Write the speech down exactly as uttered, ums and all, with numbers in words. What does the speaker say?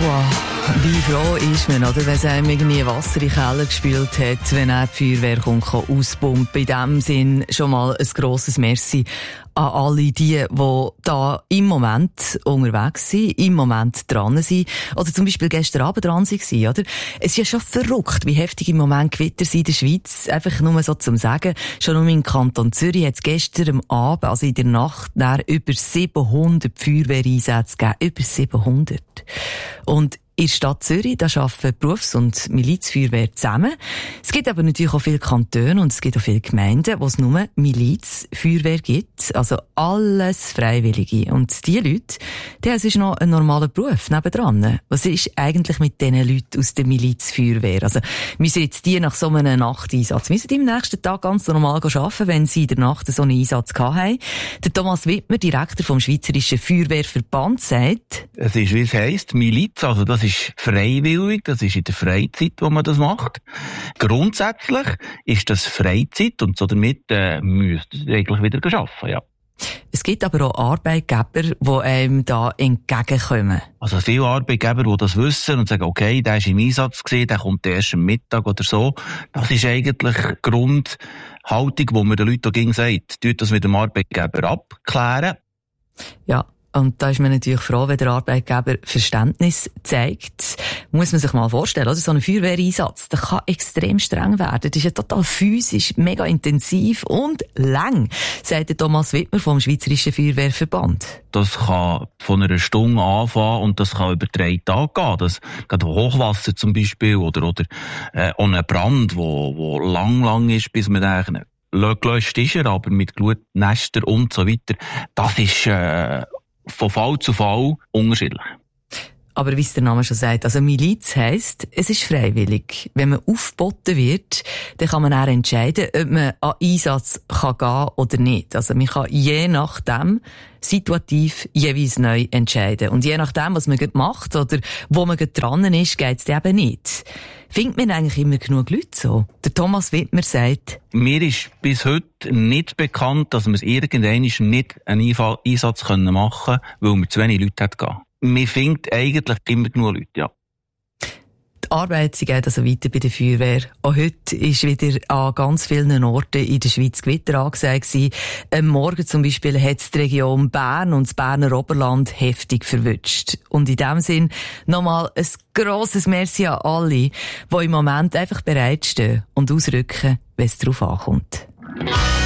Wow, wie froh ist man, oder, wenn es einem irgendwie Wasser in den Keller gespült hat, wenn er die Feuerwehr kommt, kann auspumpen. In diesem Sinn schon mal ein grosses Merci an alle die, die da im Moment unterwegs sind, im Moment dran sind, oder zum Beispiel gestern Abend dran waren, oder? Es ist ja schon verrückt, wie heftig im Moment Gewitter sind in der Schweiz. Einfach nur so zum Sagen. Schon nur im Kanton Zürich hat es gestern am Abend, also in der Nacht, über siebenhundert Feuerwehreinsätze gegeben. Über siebenhundert. Und in der Stadt Zürich, da arbeiten Berufs- und Milizfeuerwehr zusammen. Es gibt aber natürlich auch viele Kantone und es gibt auch viele Gemeinden, wo es nur Milizfeuerwehr gibt. Also alles Freiwillige. Und diese Leute, die haben sonst noch einen normalen Beruf nebendran. Was ist eigentlich mit diesen Leuten aus der Milizfeuerwehr? Also müssen jetzt die nach so einem Nachteinsatz, müssen die am nächsten Tag ganz normal arbeiten, wenn sie in der Nacht so einen Einsatz gehabt haben? Der Thomas Wittmer, Direktor vom Schweizerischen Feuerwehrverband, sagt: Es ist, wie es heisst, Miliz, also das ist freiwillig, das ist in der Freizeit, wo man das macht. Grundsätzlich ist das Freizeit und so damit äh, müsst ihr eigentlich wieder arbeiten, ja. Es gibt aber auch Arbeitgeber, die einem da entgegenkommen. Also viele Arbeitgeber, die das wissen und sagen, okay, der ist im Einsatz gewesen, der kommt erst am Mittag oder so. Das ist eigentlich die Grundhaltung, die man den Leuten auch gegen sagt. Tut das mit dem Arbeitgeber abklären. Ja. Und da ist man natürlich froh, wenn der Arbeitgeber Verständnis zeigt. Muss man sich mal vorstellen, oder? So ein Feuerwehreinsatz, der kann extrem streng werden. Das ist ja total physisch, mega intensiv und lang, sagt der Thomas Wittmer vom Schweizerischen Feuerwehrverband. Das kann von einer Stunde anfangen und das kann über drei Tage gehen. Das geht Hochwasser zum Beispiel oder, oder äh, auch ein Brand, wo, wo lang, lang ist, bis man eigentlich gelöscht ist, er, aber mit Glutnester und so weiter. Das ist äh, von Fall zu Fall unterschiedlich. Aber wie es der Name schon sagt, also Miliz heisst, es ist freiwillig. Wenn man aufgeboten wird, dann kann man auch entscheiden, ob man an Einsatz kann gehen oder nicht. Also man kann je nachdem situativ jeweils neu entscheiden. Und je nachdem, was man gerade macht oder wo man gerade dran ist, geht's dann eben nicht. Findet man eigentlich immer genug Leute so? Der Thomas Wittmer sagt: Mir ist bis heute nicht bekannt, dass wir es irgendwann nicht einen Einsatz machen können, weil wir zu wenig Leute hatten. Man findet eigentlich immer genug Leute, ja. Die Arbeit, sie geht also weiter bei der Feuerwehr. Auch heute ist wieder an ganz vielen Orten in der Schweiz Gewitter angesagt gewesen. Am Morgen zum Beispiel hat es die Region Bern und das Berner Oberland heftig verwünscht. Und in diesem Sinn nochmal ein grosses Merci an alle, die im Moment einfach bereitstehen und ausrücken, wenn es darauf ankommt.